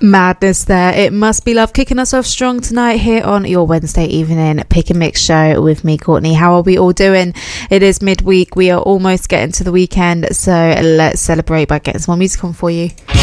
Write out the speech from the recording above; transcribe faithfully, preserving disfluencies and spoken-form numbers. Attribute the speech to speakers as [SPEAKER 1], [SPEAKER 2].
[SPEAKER 1] Madness there. It Must Be Love kicking us off strong tonight here on your Wednesday evening pick and mix show with me, Courtney. How are we all doing? It is midweek. We are almost getting to the weekend, so let's celebrate by getting some more music on for you.